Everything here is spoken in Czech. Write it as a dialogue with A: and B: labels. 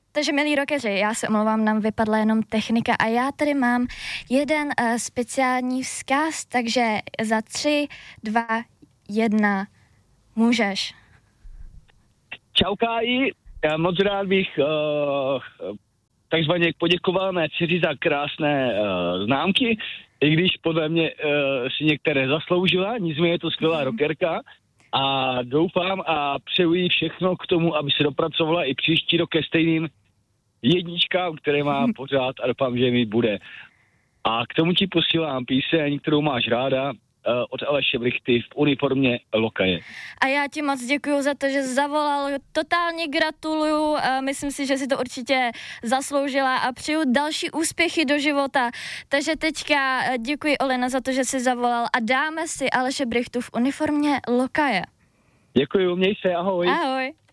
A: Takže milí rockeři, já se omlouvám, nám vypadla jenom technika a já tady mám jeden speciální vzkaz, takže za 3, 2, 1, můžeš.
B: Čau Káji, já moc rád bych takzvaně poděkoval mé dceři za krásné známky, i když podle mě si některé zasloužila, nicméně je to skvělá rockerka a doufám a přeju jí všechno k tomu, aby se dopracovala i příští rok ke stejným jedničkám, které mám pořád a doufám, že mi bude. A k tomu ti posílám píseň, kterou máš ráda, od Aleše Brichty v uniformě Lokaje.
A: A já ti moc děkuju za to, že zavolal, totálně gratuluju, myslím si, že si to určitě zasloužila a přeju další úspěchy do života. Takže teďka děkuji Olena za to, že jsi zavolal a dáme si Aleše Brichtu v uniformě Lokaje.
B: Děkuju, měj se, ahoj.
A: Ahoj.